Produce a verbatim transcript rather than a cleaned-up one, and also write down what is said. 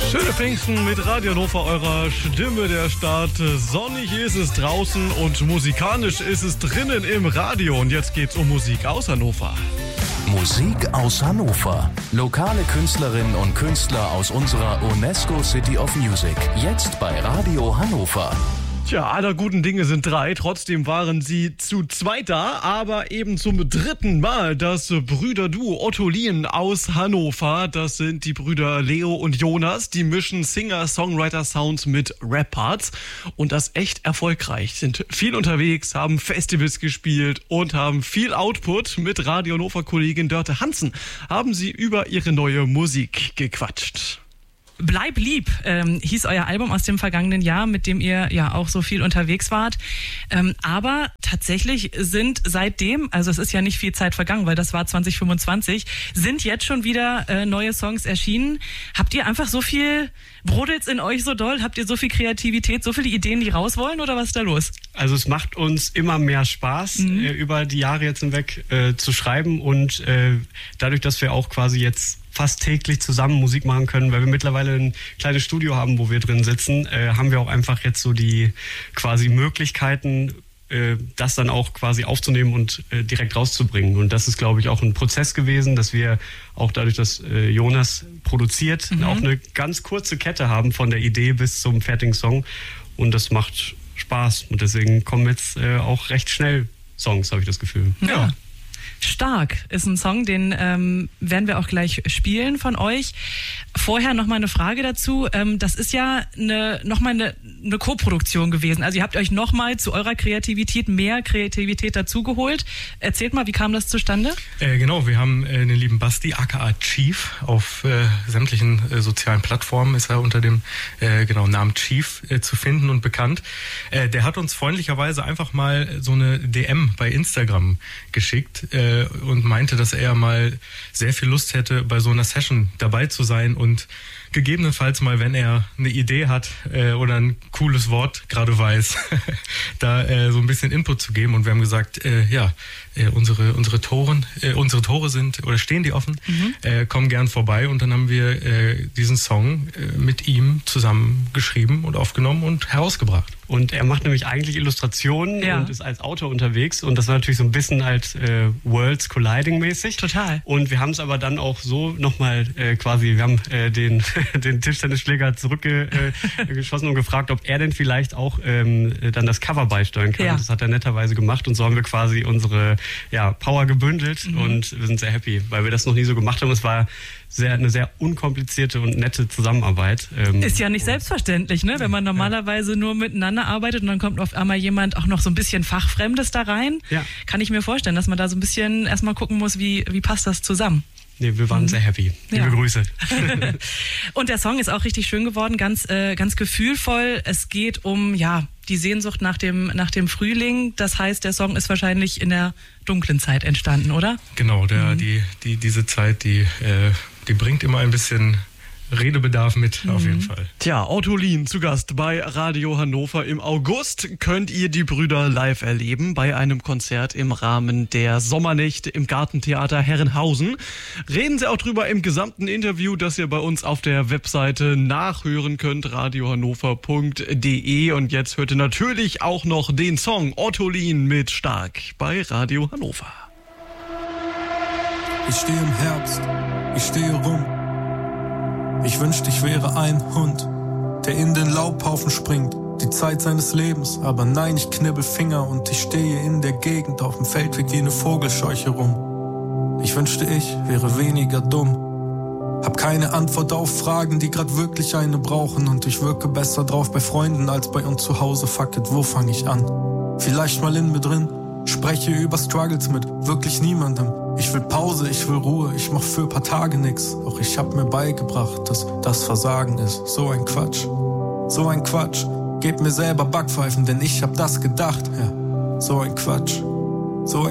Schöne Pfingsten mit Radio Hannover, eurer Stimme der Stadt. Sonnig ist es draußen und musikalisch ist es drinnen im Radio. Und jetzt geht's um Musik aus Hannover. Musik aus Hannover. Lokale Künstlerinnen und Künstler aus unserer UNESCO City of Music. Jetzt bei Radio Hannover. Tja, aller guten Dinge sind drei. Trotzdem waren sie zu zweit da, aber eben zum dritten Mal das Brüderduo Ottolin aus Hannover. Das sind die Brüder Leo und Jonas. Die mischen Singer-Songwriter-Sounds mit Rap-Parts und das echt erfolgreich. Sind viel unterwegs, haben Festivals gespielt und haben viel Output. Mit Radio Hannover-Kollegin Dörte Hansen haben sie über ihre neue Musik gequatscht. Bleib lieb ähm, hieß euer Album aus dem vergangenen Jahr, mit dem ihr ja auch so viel unterwegs wart. Ähm, aber tatsächlich sind seitdem, also es ist ja nicht viel Zeit vergangen, weil das war zwanzig fünfundzwanzig, sind jetzt schon wieder äh, neue Songs erschienen. Habt ihr einfach so viel, brodelt's in euch so doll? Habt ihr so viel Kreativität, so viele Ideen, die raus wollen, oder was ist da los? Also es macht uns immer mehr Spaß, mhm. äh, über die Jahre jetzt hinweg äh, zu schreiben und äh, dadurch, dass wir auch quasi jetzt fast täglich zusammen Musik machen können, weil wir mittlerweile ein kleines Studio haben, wo wir drin sitzen, äh, haben wir auch einfach jetzt so die quasi Möglichkeiten, äh, das dann auch quasi aufzunehmen und äh, direkt rauszubringen. Und das ist, glaube ich, auch ein Prozess gewesen, dass wir auch dadurch, dass äh, Jonas produziert, mhm. auch eine ganz kurze Kette haben von der Idee bis zum fertigen Song. Und das macht Spaß. Und deswegen kommen jetzt äh, auch recht schnell Songs, habe ich das Gefühl. Ja. ja. Stark ist ein Song, den ähm, werden wir auch gleich spielen von euch. Vorher noch mal eine Frage dazu. Ähm, das ist ja eine, noch mal eine, eine Co-Produktion gewesen. Also ihr habt euch noch mal zu eurer Kreativität mehr Kreativität dazugeholt. Erzählt mal, wie kam das zustande? Äh, genau, wir haben äh, den lieben Basti, aka Chief, auf äh, sämtlichen äh, sozialen Plattformen ist er unter dem äh, genau, Namen Chief äh, zu finden und bekannt. Äh, der hat uns freundlicherweise einfach mal so eine D M bei Instagram geschickt, äh, und meinte, dass er mal sehr viel Lust hätte, bei so einer Session dabei zu sein und gegebenenfalls mal, wenn er eine Idee hat äh, oder ein cooles Wort gerade weiß, da äh, so ein bisschen Input zu geben. Und wir haben gesagt, äh, ja, äh, unsere unsere Toren, äh, unsere Tore sind oder stehen die offen, mhm. äh, kommen gern vorbei. Und dann haben wir äh, diesen Song äh, mit ihm zusammen geschrieben und aufgenommen und herausgebracht. Und er macht nämlich eigentlich Illustrationen ja. und ist als Autor unterwegs. Und das war natürlich so ein bisschen halt äh, Worlds Colliding mäßig. Total. Und wir haben es aber dann auch so nochmal äh, quasi, wir haben äh, den, den Tischtennisschläger zurückgeschossen äh, und gefragt, ob er denn vielleicht auch ähm, dann das Cover beisteuern kann. Ja. Das hat er netterweise gemacht. Und so haben wir quasi unsere ja, Power gebündelt. Mhm. Und wir sind sehr happy, weil wir das noch nie so gemacht haben. Es war sehr, eine sehr unkomplizierte und nette Zusammenarbeit. Ähm, ist ja nicht selbstverständlich, ne? Wenn man normalerweise ja. nur miteinander arbeitet und dann kommt auf einmal jemand auch noch so ein bisschen Fachfremdes da rein. Ja. Kann ich mir vorstellen, dass man da so ein bisschen erstmal gucken muss, wie, wie passt das zusammen. Nee, wir waren mhm. sehr happy. Liebe ja. Grüße. Und der Song ist auch richtig schön geworden, ganz, äh, ganz gefühlvoll. Es geht um, ja, die Sehnsucht nach dem, nach dem Frühling. Das heißt, der Song ist wahrscheinlich in der dunklen Zeit entstanden, oder? Genau, der, mhm. die, die, diese Zeit, die, äh, die bringt immer ein bisschen Redebedarf mit, mhm. auf jeden Fall. Tja, Ottolin zu Gast bei Radio Hannover. Im August könnt ihr die Brüder live erleben bei einem Konzert im Rahmen der Sommernächte im Gartentheater Herrenhausen. Reden sie auch drüber im gesamten Interview, das ihr bei uns auf der Webseite nachhören könnt, radio hannover punkt de. Und jetzt hört ihr natürlich auch noch den Song Ottolin mit Stark bei Radio Hannover. Ich stehe im Herbst, ich stehe rum. Ich wünschte, ich wäre ein Hund, der in den Laubhaufen springt, die Zeit seines Lebens. Aber nein, ich knibbel Finger und ich stehe in der Gegend auf dem Feldweg wie eine Vogelscheuche rum. Ich wünschte, ich wäre weniger dumm. Hab keine Antwort auf Fragen, die grad wirklich eine brauchen. Und ich wirke besser drauf bei Freunden als bei uns zu Hause. Fuck it, wo fang ich an? Vielleicht mal in mir drin, spreche über Struggles mit wirklich niemandem. Ich will Pause, ich will Ruhe, ich mach für paar Tage nix. Doch ich hab mir beigebracht, dass das Versagen ist. So ein Quatsch, so ein Quatsch. Gebt mir selber Backpfeifen, denn ich hab das gedacht. Ja, so ein Quatsch.